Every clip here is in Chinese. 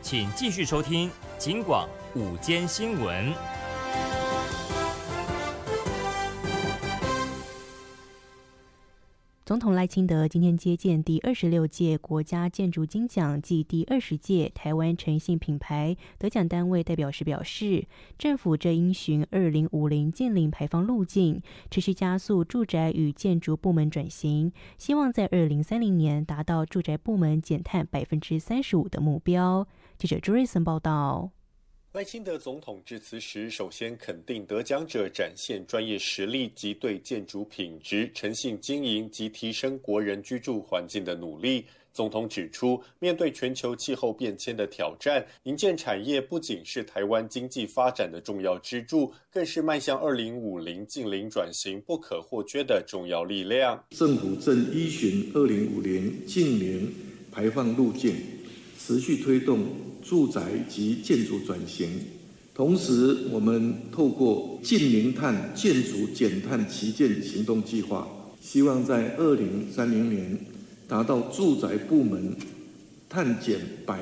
请继续收听警广午间新闻。 总统赖清德今天接见第26届国家建筑金奖暨第20届台湾诚信品牌得奖单位代表时表示，政府正因循2050净零排放路径，持续加速住宅与建筑部门转型，希望在2030年达到住宅部门减碳35%的目标。记者朱瑞森报道。 赖清德总统致辞时，首先肯定得奖者展现专业实力及对建筑品质、诚信经营及提升国人居住环境的努力。总统指出，面对全球气候变迁的挑战，营建产业不仅是台湾经济发展的重要支柱，更是迈向2050净零转型不可或缺的重要力量。 政府正依循2050净零排放路径，持续推动住宅及建筑转型，同时我们透过净零碳建筑减碳旗舰行动计划，希望在2030年达到住宅部门碳减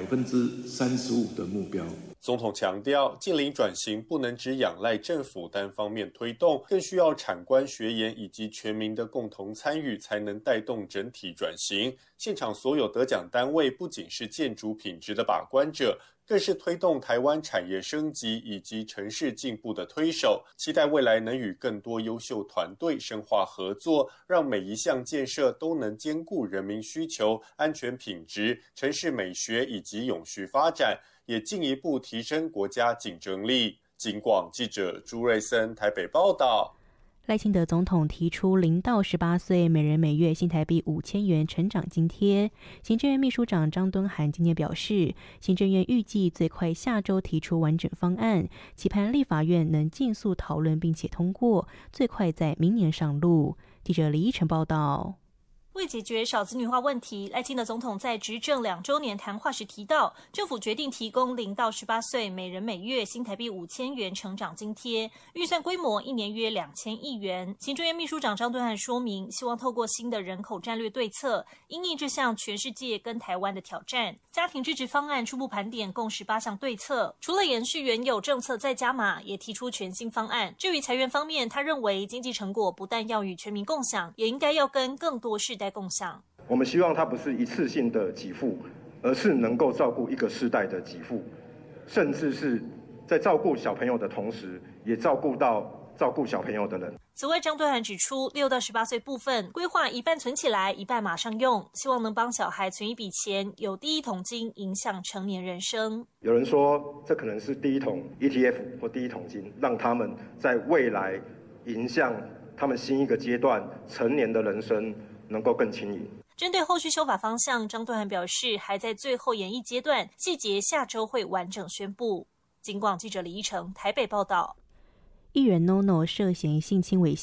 35%的目标。 总统强调，净零转型不能只仰赖政府单方面推动，更需要产官学研以及全民的共同参与，才能带动整体转型。现场所有得奖单位不仅是建筑品质的把关者，更是推动台湾产业升级以及城市进步的推手，期待未来能与更多优秀团队深化合作，让每一项建设都能兼顾人民需求、安全品质、城市美学以及永续发展，也进一步提升国家竞争力。警广记者朱瑞森台北报道。 赖清德总统提出0到18岁每人每月新台币5000元成长津贴。行政院秘书长张敦涵今天表示，行政院预计最快下周提出完整方案，期盼立法院能尽速讨论并且通过，最快在明年上路。记者李依晨报道。 为解决少子女化问题，赖清德总统在执政2周年谈话时提到，政府决定提供0到18岁每人每月新台币5000元成长津贴，预算规模1年约2000亿元。行政院秘书长张敦涵说明，希望透过新的人口战略对策，因应这项全世界跟台湾的挑战。家庭支持方案初步盘点共18项对策，除了延续原有政策再加码，也提出全新方案。至于财源方面，他认为经济成果不但要与全民共享，也应该要跟更多世代共享。 我们希望它不是一次性的给付，而是能够照顾一个世代的给付，甚至是在照顾小朋友的同时，也照顾小朋友的人。 此外，张敦涵指出，6到18岁部分规划一半存起来，一半马上用，希望能帮小孩存一笔钱，有第一桶金影响成年人生。 有人说，这可能是第一桶 ETF 或第一桶金，让他们在未来迎向他们新一个阶段成年的人生能够更轻盈。 针对后续修法方向，张敦涵表示还在最后研议阶段，细节下周会完整宣布。警广记者李依晨台北报道。 艺人 NONO 涉嫌性侵猥亵